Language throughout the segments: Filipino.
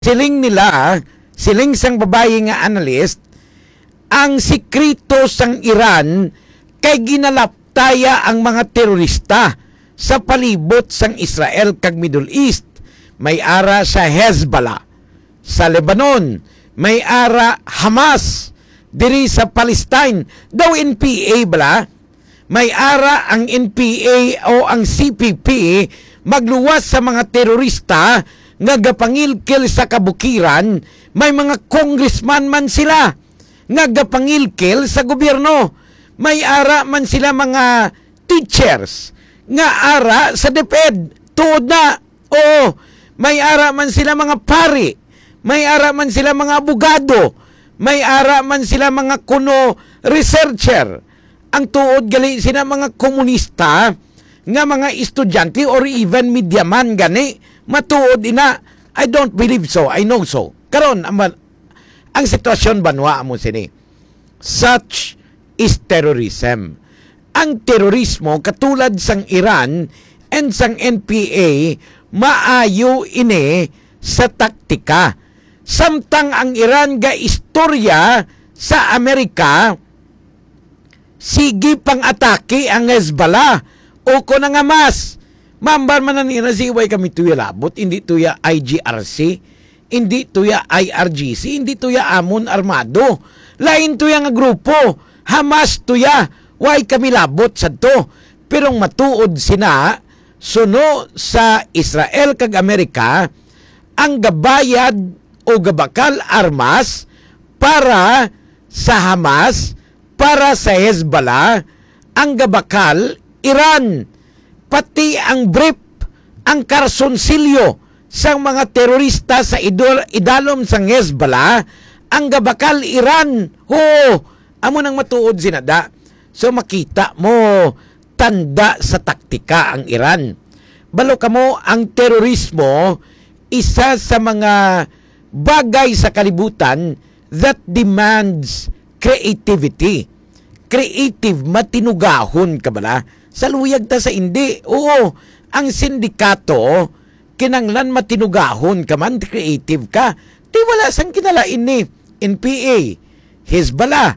siling sang babae nga analyst, ang sikrito sang Iran kay ginalaptaya ang mga terorista sa palibot sang Israel kag Middle East. May ara sa Hezbollah sa Lebanon, may ara Hamas diri sa Palestine. Daw NPA bala, may ara ang NPA o ang CPP magluwas sa mga terorista nga gapangilkil sa kabukiran. May mga congressman man sila nga gapangilkil sa gobyerno. May ara man sila mga teachers nga ara sa DepEd. Tuod na. Oo, may ara man sila mga pari. May ara man sila mga abogado. May ara man sila mga kuno researcher. Ang tuod gali sila mga komunista nga mga estudyante or even mediaman gani. Matuod ina. I don't believe so. I know so. Karon ang sitwasyon banwa mo sini. Such is terrorism. Ang terorismo katulad sang Iran and sang NPA maayo ini sa taktika. Samtang ang Iran ga istorya sa Amerika, sige pang atake ang Hezbollah o ko na nga mas. Mambar man na siway kami tuya labot, hindi tuya IGRC, hindi tuya IRGC, hindi tuya Amon Armado. Lain tuya nga grupo, Hamas tuya, way kami labot sa to. Pero matuod sina, suno sa Israel kag Amerika, ang gabayad o gabakal armas para sa Hamas, para sa Hezbollah, ang gabakal Iran. Pati ang brief, ang karsonsilyo sa mga terorista sa idalom sang Hezbollah, ang gabakal Iran. Amo nang matuod sinada. So makita mo, tanda sa taktika ang Iran. Balo kamo, ang terorismo, isa sa mga bagay sa kalibutan that demands creativity. Creative, matinugahon ka bala. Sa luyag ta sa hindi. Oo, ang sindikato, kinanglan matinugahon ka man, creative ka. Di wala sang kinalain ni NPA, Hezbollah,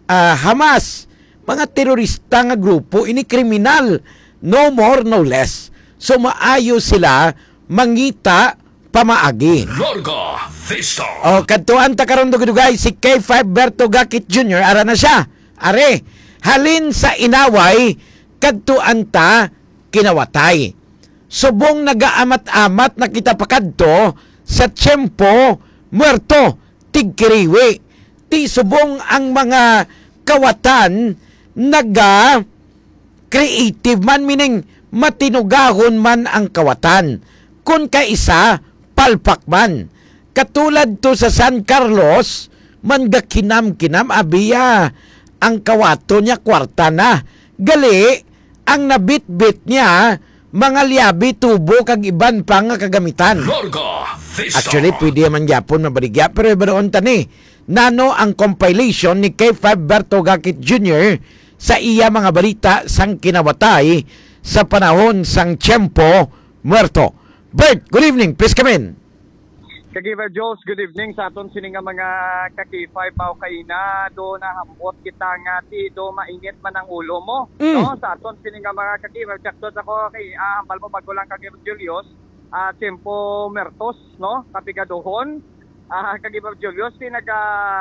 Hamas, mga terorista nga grupo, ini kriminal, no more, no less. So maayo sila mangita pamaagi. Larga Vista. O, kadtuan ta karon dugay si K5 Berto Gakit Jr. Ara na siya. Are, halin sa inaway, kadtuan ta kinawatay. Subong nagaamat-amat na kita pakadto sa tiyempo muerto tigkiriwi. Ti subong ang mga kawatan naga creative man, meaning matinugahon man ang kawatan. Kung kaisa palpak man. Katulad to sa San Carlos, manga kinam-kinam abiya ang kawato niya kwarta na. Gali ang nabit-bit niya mga liabi, tubo kag iban pa nga kagamitan. Larga Vista. Actually, pwede man yapon mabaligya, pero iba doon tani. Nano ang compilation ni K5 Berto Gakit Jr. sa iya mga balita sang kinawatay sa panahon sang tiyempo muerto. Bert, good evening. Please come in. Kagiver Jules, good evening sa aton sini nga mga kakifay pao kaina. Do na hambot kita nga ti do mainit man ang ulo mo. No, sa aton sini nga mga kakiver, saktos ako kay ambal mo bagulang kagiver Julius, tempo mertos, no, kapigadohon. Kagiver Julius tinaga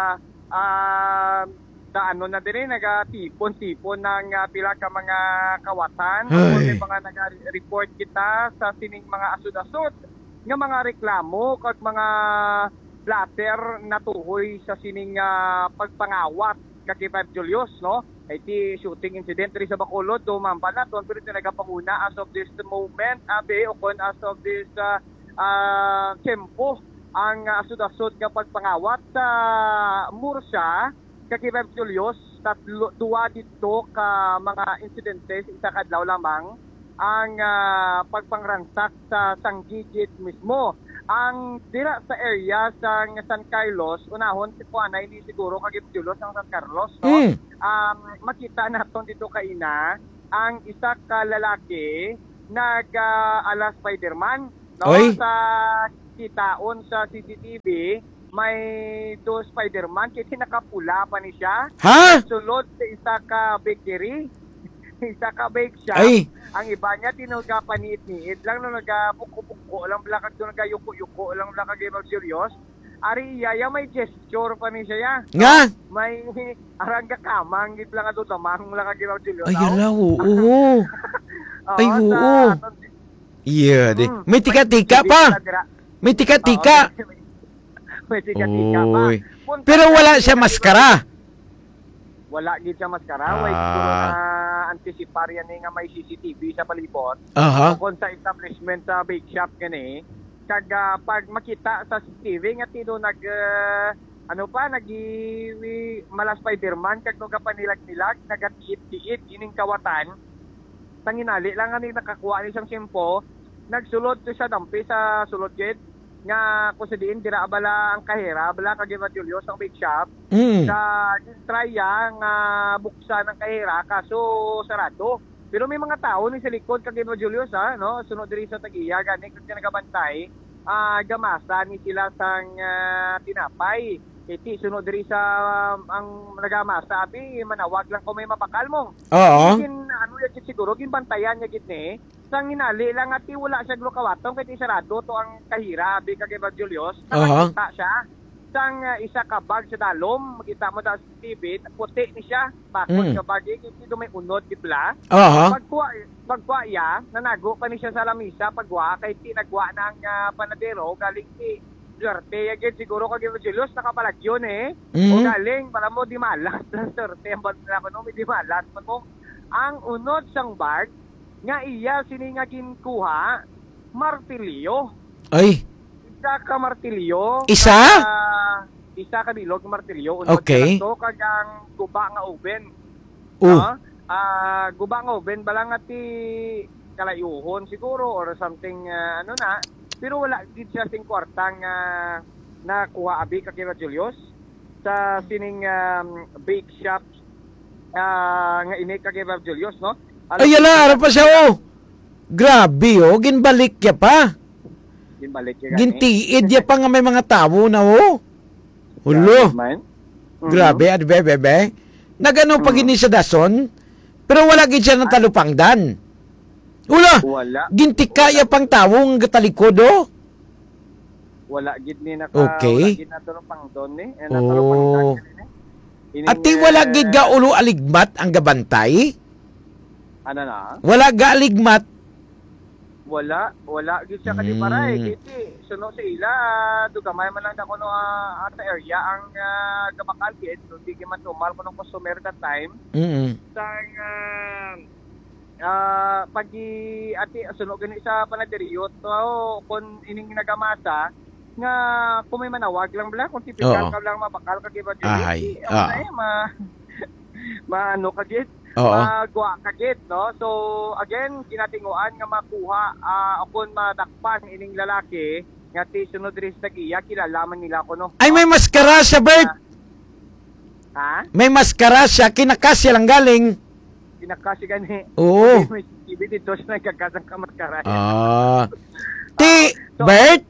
daano na din nagatipon-tipon ng pila ka mga kawatan. May mga naga-report kita sa sining mga asud-asud nga mga reklamo kag mga blatter na tuhoy sa sining pagpangawat kay Vibe Julius, no? Iti shooting incident rin sa Bacolod, dumampa na ton, pero nagapanguna as of this moment, as of this tempo ang asud-asud nga pagpangawat sa Murcia kay Vibe Julius. Duwa dito ka mga incidentes, isa kadlaw lamang ang pagpangransak sa Sanggigit mismo. Ang dira sa area sa San Carlos, unahon si Juana, hindi siguro kagip Julius ng San Carlos, no? Makita naton dito kaina ang isa ka lalaki nag ala Spider-Man, no? Sa makitaon sa CCTV, may do Spider-Man, kaya nakapula pa ni siya. Ha? Sulod sa isa ka bakery, isa ka bake shop. Ay. Ang iba niya tinuga paniit-niit lang no nagapuko-puko lang blakag do nagayuko-yuko lang blakag ibang serious. Ari iya may gesture pa ni siya ya. Nga? May arangga kamang gid lang ato tamang lang kag ibang serious. Ay, ala, oo. Ay, oo. Iya, di. May tika-tika pa. May tika-tika. May tika-tika pa. Oy. Pero wala siya maskara. Wala gid siya maskara, way siguro na anticipar yan nga may CCTV sa palibot. Aha. Kung sa establishment sa bake shop gani, kag pag makita sa CCTV nga tino mala Spider-Man kag nuga panilag-nilag, nagatiit-tiit ining kawatan. Tanginali lang ani nakakuha ni siyang simpo, nagsulod to siya dampi sa sulod gid nga kung sa diin dira abala ang kahera abala kag Eva Julius ang bake shop sa try nga buksan ang kahera kaso sarado pero may mga tao ni sa likod kag Eva Julius no sunod diri sa tagiya gani kag nagabantay gamasa ni sila sang tinapay iti sunod diri sa ang nagamasa abi manawag lang ko may mapakal mo gin ano yan siguro gin bantayan niya gid ni sang hinali lang ati wala siya glukawatong kay sarado to ang kahira abi kag Eva Julius nakita siya sang isa ka bag sa dalom makita mo daw sa TV puti ni siya bakod ka bag ito may unod gibla pagkuha ya nanago pa ni siya sa lamisa pagwa kay tinagwa na ang panadero galing ti Swerte agad siguro kag Eva Julius nakapalagyon o galing para mo di malas lang swerte ang bantala ko no di malas mo ang unod sang bag nga iya sini nga ginkuha martilyo. Ay. Isa ka martilyo. Isa? Isa ka bilog martilyo. Unod okay. To kag ang guba nga oven. Guba nga oven bala nga ti kalayuhon siguro or something ano na. Pero wala gid siya sing kwartang nakuha abi kag Eva Julius sa sining bake shop nga ini kag Eva Julius no. Ay, ala, ara pa siya, Grabe, ginbalik ya pa. Ginbalik ya Gintiid ya pa nga may mga tao na, Hulo. Grabe, at bebe. Nagano pa gini sa dason, pero wala gid siya ng talupangdan. Wala. Gintikaya pang tao ang gatalikod, Wala gid ni okay. Wala gid na talupangdon ni. At wala gid ga ulo aligmat ang gabantay. Ano na? Wala galigmat. Wala gid siya kadi paray kiti suno sa ila dugamay man lang na kuno at area ang gabakal gid so di man tumal kuno customer that time. Sang pagi ati suno gani sa panaderyo to kun ining nagamasa nga kung may manawag lang bala kung tipikal ka lang mabakal kag iba dili. Maano kagid magwa kagid no so again kinatinguan nga makuha akon madakpan ining lalaki nga ti sunod diri sa tagiya kilalaman nila ko no. Ay may maskara siya Bert. May maskara siya kinakasya lang galing. Kinakasya gani. Oo. May TV dito siya nagkakasang kamaskara. Bert.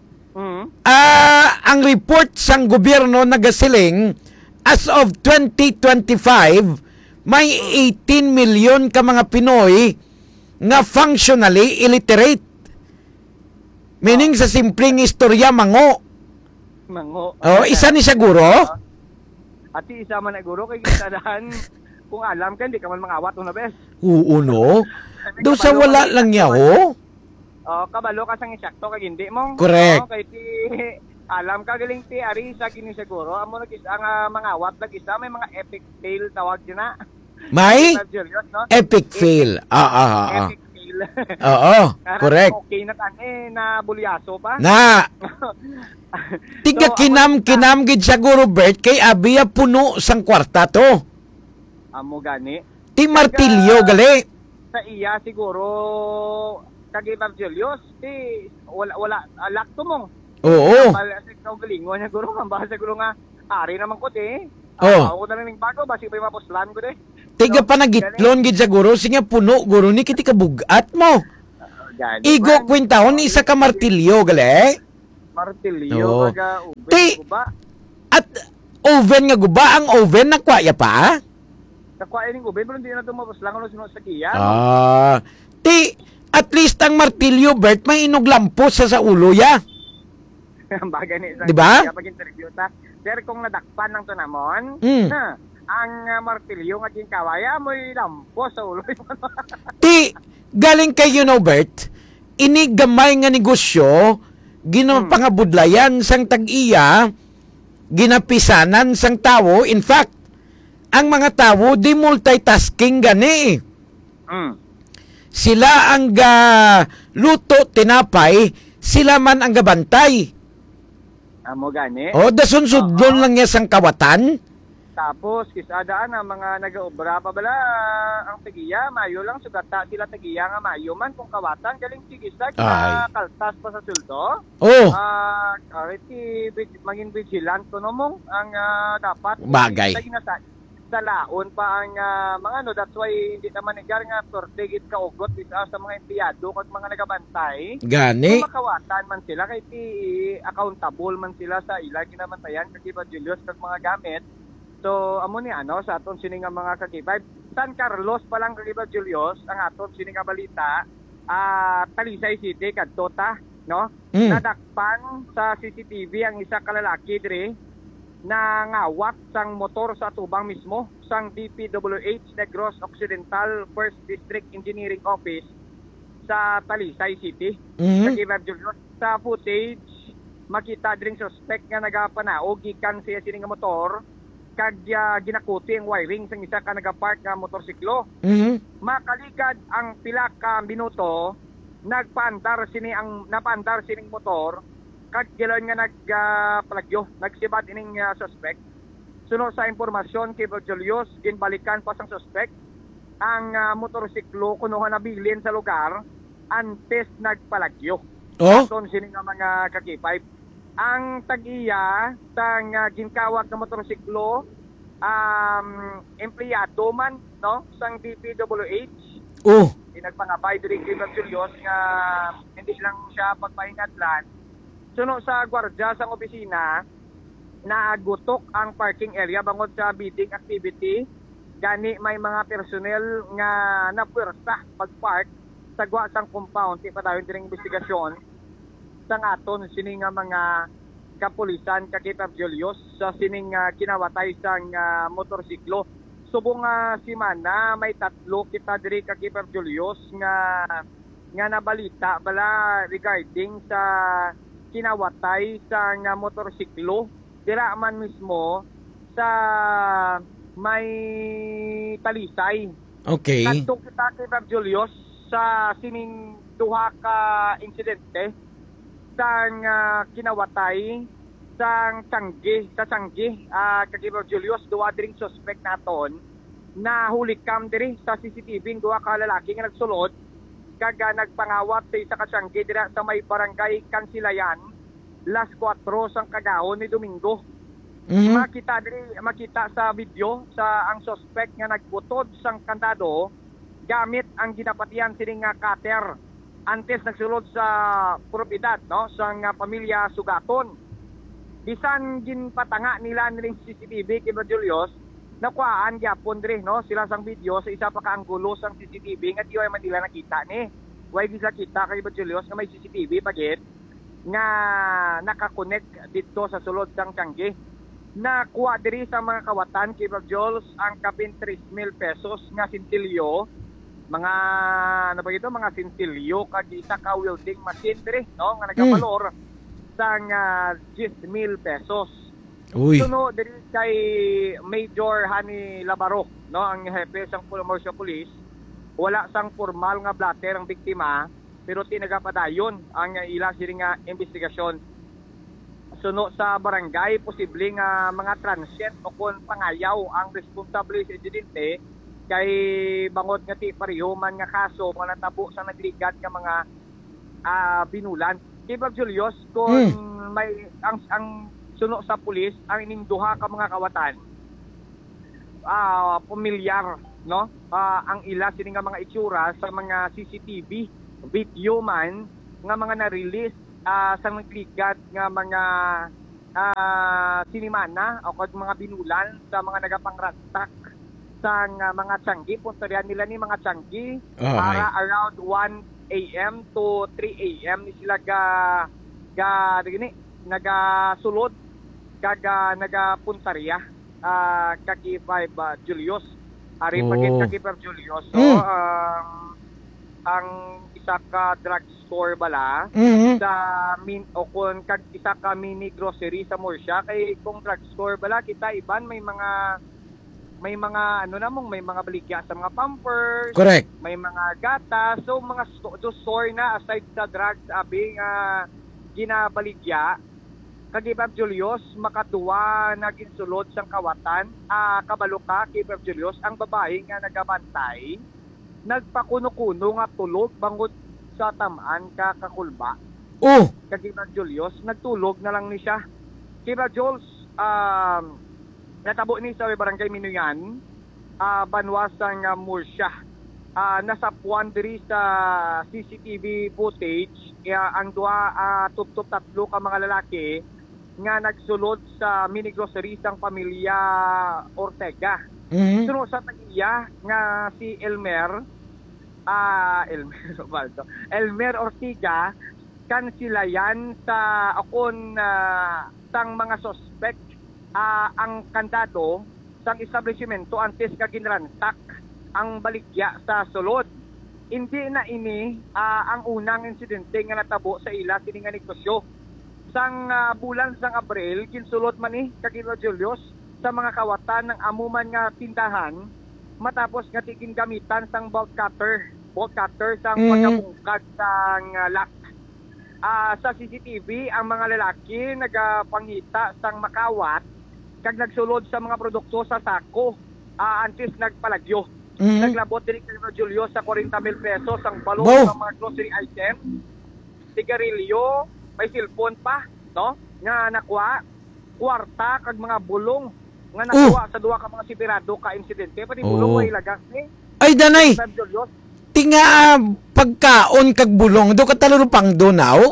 Ang report sang gobyerno nagasiling as of 2025 may 18 million ka mga Pinoy nga functionally illiterate. Meaning sa simpleng istorya mango. Isa ni siya guro? Ati isa man na guro kay kitadahan kung alam ka hindi ka man mangawat una bes. Oo no. Do sa wala lang niya kabalo ka sang eksakto kag hindi mo. Correct. Kay ti alam ka galing ti ari sa kini siguro amo nag-isa nga mangawat nag-isa may mga epic fail tawag din na. May epic fail. Epic fail. Oo, correct. Okay na kani na bulyaso pa. Na. Tiga kinam gid siguro Bert kay abiya puno sang kwarta to. Amo gani. Ti martilyo gali. Sa iya siguro kag Julius ti wala lakto mo. Oo. Ikaw galingon niya guro nga basa guro nga ari naman ko ti. Ako na ning bago basi pa mapuslan ko de. Tiga pa nagitlon gid sa guro sige puno guro ni kiti kabugat mo. Igo kwentahon isa ka martilyo gali. Martilyo, Oo. baga ube, Ti- guba. At oven nga guba, ang oven nakwaya pa? Nakuha yung ube, pero hindi na tumapos lang ano sunod sa kiyan. At least ang martilyo, Bert, may inuglampos sa ulo ya. Bagay ni isang Diba? kaya pag interview ta. Pero kung nadakpan ng tunamon, Mm. ang martilyo nga ginkawaya mo'y lampo sa ulo. Galing kay Bert, ini gamay nga negosyo, ginapangabudlayan sang tag-iya, ginapisanan sang tawo. In fact, ang mga tawo di multitasking gani. Sila ang luto, tinapay, sila man ang gabantay. Amo gani. O, dasunsudlon lang niya sang kawatan. Tapos, kisadaan ang mga nag-obra pa bala ang tagiya, mayo lang, sugata sila tagiya nga mayo man kung kawatan, galing sigisag na kaltas pa sa suldo. Oh, Maging vigilant ko nomong ang dapat. Bagay. Sa laon pa ang mga that's why hindi naman igar nga tortigit kaugot sa mga empleyado kag mga nagabantay. gani. Kung makawatan man sila kay accountable man sila sa ila ginabantayan kag iba Julius kag mga gamit. So amo ni sa aton sini nga mga kakibay. San Carlos pa lang kag iba Julius ang aton sini nga balita Talisay City kadto ta no. Nadakpan sa CCTV ang isa ka lalaki dire na ngawat sang motor sa tubang mismo sang DPWH Negros Occidental 1st District Engineering Office sa Talisay City. Sa footage makita dring suspect nga nagapanao gikan siya sini nga motor kag ginakuti ang wiring sang isa ka nagapark nga motorsiklo. Makaligad ang pila ka minuto napaandar sining motor kag gilon nga nagpalagyo, nagsibad ining suspect. Sunod sa impormasyon kay Julius, ginbalikan pa sang suspect ang motorsiklo kuno na bilin sa lugar antes nagpalagyo. Aton sini nga mga kakipay. Ang tag-iya sang ginkawat nga motorsiklo empleyado man no sang DPWH. Nagpangabay diri kay Julius nga hindi lang siya pagpahingatlan. Suno sa gwardya sang opisina, naagutok ang parking area bangod sa bidding activity. Gani may mga personnel nga napuwersa pagpark sa gwa sang compound. Di pa tayo diring investigasyon sang aton sining nga mga kapulisan kakita Julius sa sining kinawatay sang motorsiklo. Subong simana may tatlo kita diri kakita Julius nga nabalita bala regarding sa kinawatay sa motorsiklo dira man mismo sa may Talisay. Okay. Kadto kita kay Julius sa sining duha ka insidente sang kinawatay sang Sanggi kay Julius duha dring suspect naton na hulikam diri sa CCTV duha ka lalaki nga nagsulod kag nagpangawat sa isa ka Sanggi dira sa may barangay Kansilayan las 4 sang kagahon ni Domingo. Makita sa video sa ang suspect nga nagbutod sang kandado gamit ang ginapatian sining nga cutter antes nagsulod sa propiedad no sang pamilya Sugaton. Bisan ginpatanga nila niling CCTV kay Julius nakuhaan gyapon diri no sila sang video sa isa pa ka anggulo sang CCTV nga di man nila nakita ni. Way gisa kita kay Julius nga may CCTV pagit nga nakakonek dito sa sulod sang Sanggi. Nakuha diri sa mga kawatan kay Jules ang kapin 3,000 pesos nga sintilyo, mga mga sintilyo kag isa ka welding machine diri no nga nagapalor sang 10,000 pesos. Suno diri kay Major Hani Labaro no ang hepe sang Commercial Police. Wala sang formal nga blatter ang biktima pero tinagapadayon ang ila sini nga investigasyon. Suno sa barangay posible nga mga transient o kon pangayaw ang responsable sa insidente kay bangod nga ti pareho man nga kaso nga natabo sa nagligat nga mga binulan. Kay Julius kung may ang suno sa pulis ang ining duha ka mga kawatan pamilyar no ang ila sini nga mga itsura sa mga CCTV video man nga mga na-release sa nagligad nga mga sinimana o kag mga binulan sa mga nagapangrantak sa mga tiyanggi. Puntorian nila ni mga tiyanggi para around 1 a.m. to 3 a.m. ni sila nagasulod nagapuntarya kaki 5 Julius. Ari pagit kaki 5 Julius. So, ang isa ka drugstore bala sa kung kag isa ka mini grocery sa Murcia kay kung drugstore bala kita iban may mga may mga baligya sa mga pampers, Correct. may mga gatas, so mga store na aside sa drugs abing ginabaligya kag Ibab Julius makatuwa naginsulod sang kawatan kabalo ka kay Ibab Julius ang babae nga nagabantay nagpakuno-kuno nga tulog bangod sa tamaan kakulba. Kag Ibab Julius nagtulog na lang ni siya. Kay Ibab Jules natabo ni sa barangay Minuyan, banwasang Murcia. Nasapuan diri sa CCTV footage ang tup-tup tatlo ka mga lalaki nga nagsulod sa mini grocery sang pamilya Ortega. Sunod sa tagiya nga si Elmer Ortega kan sila yan sa akon sang mga suspect ang kandado sang establishmento antes ka ginransak ang baligya sa sulod. Hindi na ini ang unang insidente nga natabo sa ila sini nga negosyo. Sang bulan sang Abril kinsulod man ni Kagilo Julius sa mga kawatan ng amuman nga tindahan matapos nga tigin gamitan sang bolt cutter sang pagkabungkag sang lock. Sa CCTV ang mga lalaki nagapangita sang makawat kag nagsulod sa mga produkto sa sako antes nagpalagyo. Naglabot diri kay Julio sa 40,000 pesos ang balot ng mga grocery items, sigarilyo, may cellphone pa, no? Nga nakuha, kwarta kag mga bulong nga nakuha sa duha ka mga sibirado ka insidente pati bulong way lagas ni. Ay danay. Tinga pagkaon kag bulong do ka talurupang donaw.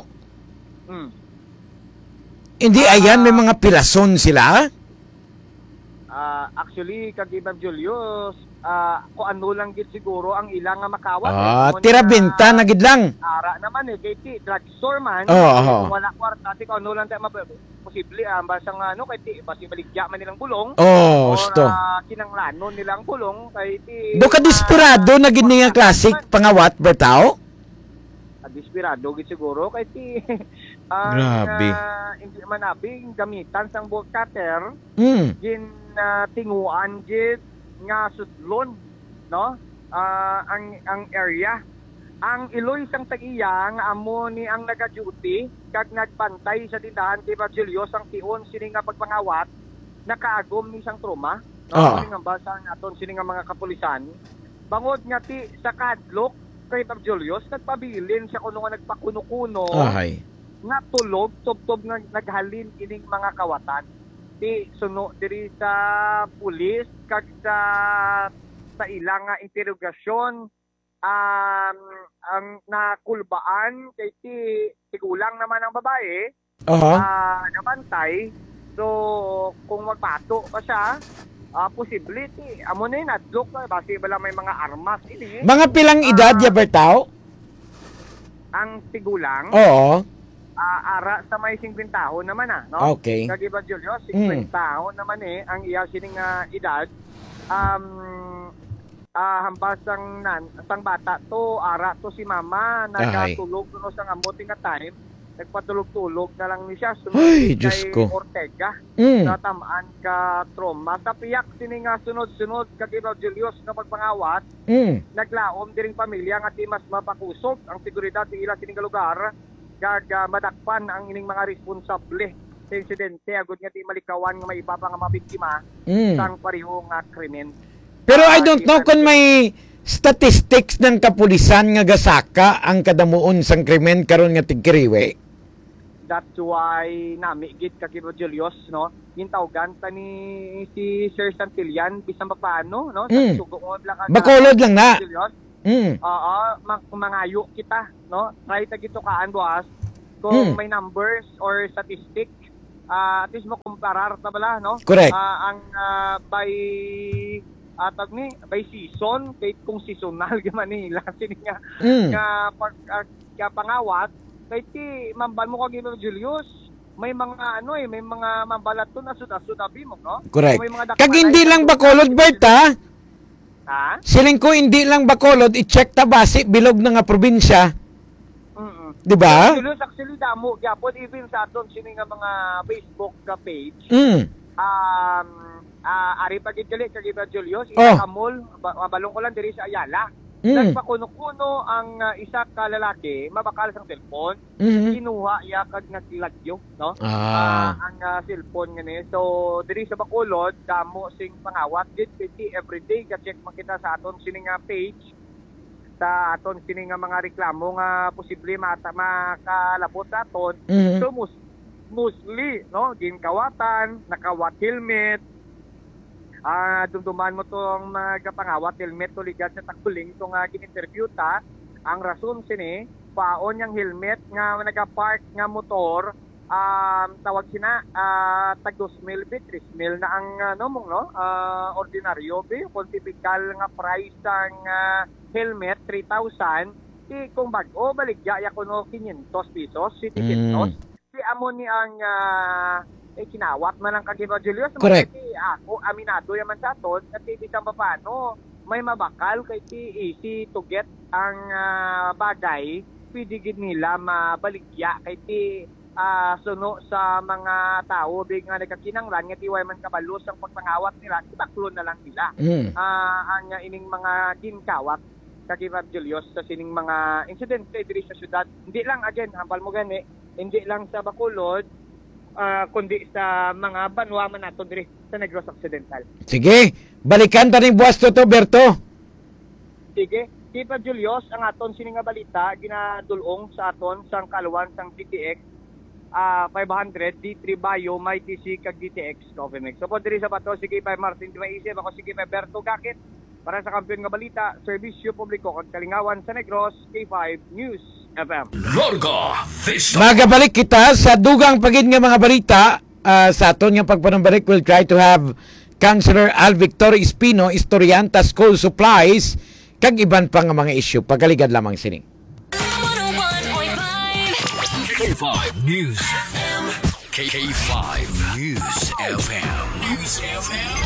Hindi ayan may mga pirason sila. Actually, kag Ibab Julius, kung ano lang gid siguro ang ilang nga makawat. Tirabenta na gid lang. Ara naman kay ti drugstore man. Kung wala kwarta, kung ano lang tayo posible, basang kay ti, basi baligya man nilang bulong. Gusto. Kinanglanon nilang bulong, kay ti. Do ka desperado na gid nga classic pangawat betaw? Desperado gid siguro, kay ti. Grabe. Hindi man abing gamitan sang bolt cutter. Tinguan gid nga sudlon, no? Ang area ang iloy sang tagiya nga amo ni ang naga-duty kag nagpantay sa tindahan kay Julius ang tion sini nga pagpangawat nakaagom ni sang trauma, no? Sini nga basa naton sini nga mga kapulisan bangod nga ti sa kadlok kay Julius nagpabilin siya kuno nga nagpakuno-kuno nga tulog tubtob nga naghalin ining mga kawatan. Suno diri sa pulis kag sa ilang interogasyon ang nakulbaan kay tigulang naman ang babae nabantay. So kung magpato pa siya posible amo na yun adlok basi bala may mga armas ini. Mga pilang edad ya bertaw? Ang tigulang ara sa may 50 taon naman no? Okay. Kag Ibab Julius 50 taon naman ang iya sining edad. Hambasang sang bata to ara to si mama nagatulog kuno sang amoting nga time nagpatulog-tulog na lang ni siya sunod kay Ortega natamaan ka trauma sa piyak sini nga sunod-sunod kag Ibab Julius nga pagpangawat naglaom diring pamilya nga di mas mapakusog ang seguridad sa ila sining lugar kag madakpan ang ining mga responsable sa insidente agud nga di malikawan nga may iba pa nga mabiktima sang pareho nga krimen. Pero I don't know kung may statistics ng kapulisan nga gasaka ang kadamuon sang krimen karon nga tigkiriwe. That's why nami gid kag Ibab Julius no gintawgan ta ni si Sir Santillan bisan pa paano no sa sugod lang Bacolod lang na. Mangayo kita no try ta gito kaan boss kung may numbers or statistic, at least makumparar na bala, no? Correct. Ang by season, kahit kung seasonal gaman nila sini nga pangawat, kahit mamban mo kag Julius, may mga may mga mambalat to na suda-sudabi mo, no? Correct. May mga Kag hindi lang Bacolod, Bert, ha? Ha? Siling ko hindi lang Bacolod, i-check ta basi bilog na nga probinsya. Di ba? Julius, actually damo gyapon even sa aton sini nga mga Facebook ka page. Ari pagid dili kag Julius, isa kamol mabalong ko lang diri sa Ayala. Nagpakuno-kuno ang isa ka lalaki, mabakal sang cellphone, kinuha iya kag naglagyo, no? Ang cellphone ngani. So diri sa Bacolod, damo sing pangawat gid everyday ka check makita sa aton sini nga page sa aton sini nga mga reklamo nga posible makalabot sa aton. So mostly, no, ginkawatan, nakawat helmet, dumduman mo tong mga pangawat helmet to ligad sa takbuling to nga gin-interview ta. Ang rason sini paon yang helmet nga nagapark nga motor, tawag sina tag 2,000 bit 3,000 na ang ordinaryo be kung typical nga price ang helmet 3,000, kung bag-o baligya ya kuno 500 pesos, 7 pesos. Si amo ni ang kinawat man ang kagiba Julius. Correct. Ako aminado yaman sa aton at isang paano may mabakal kay easy to get ang bagay, pwede gid nila mabaligya kay suno sa mga tao big nga nagkakinanglan nga tiway man kabalos ang pagpangawat nila, ibaklo na lang nila. Ang ining mga ginkawat kagiba Julius sa sining mga incident diri sa syudad. Hindi lang again hambal mo gani, hindi lang sa Bacolod, kundi sa mga banwa man nato diri sa Negros Occidental. Sige, balikan ta ning buwas to Berto. Sige, Kipa Julius, ang aton sini nga balita ginadulong sa aton sang kaluwan sang GTX 500 D3 Bayo may TC kag GTX Coffee Mix. So po diri sa bato si Kipa Martin Dimaisip, ako si Kipa Berto Gakit para sa kampiyon nga balita, serbisyo publiko kag kalingawan sa Negros, K5 News FM. Larga Vista. Magabalik kita sa dugang pagid nga mga balita sa aton nga pagpanambalik. We'll try to have Councilor Al Victor Espino, Historianta School Supplies, kag iban pa nga mga issue. Pagaligad lamang sining. 101.5 K5 News FM. K5 News FM. News FM.